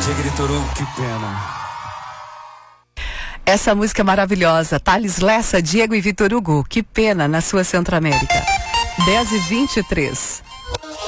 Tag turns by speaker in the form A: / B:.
A: Diego e Vitor Hugo, que pena.
B: Essa música é maravilhosa. Thales Lessa, Diego e Vitor Hugo, que pena, na sua Centro-América. 10h23.